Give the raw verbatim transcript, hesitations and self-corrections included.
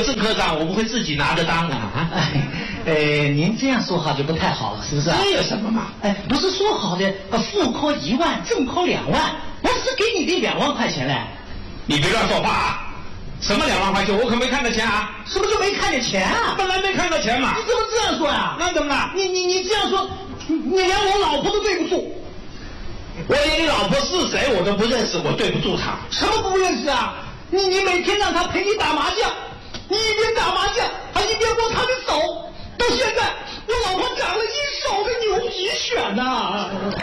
正科长，我不会自己拿着当啊。 哎，呃，您这样说话就不太好了，是不是？ 这有什么嘛？ 哎，不是说好的副科一万，正科两万，我是给你的两万块钱嘞。 你别乱说话啊！什么两万块钱？我可没看到钱啊！ 什么就没看见钱啊？ 本来没看到钱嘛。 你怎么这样说呀？ 那怎么了？ 你你你这样说，你连我老婆都对不住。 我连你老婆是谁我都不认识，我对不住她。 什么不认识啊？你你每天让她陪你打麻将，你一边打麻将还一边摸她的手，到现在我老婆长了一手的牛皮癣呐、啊！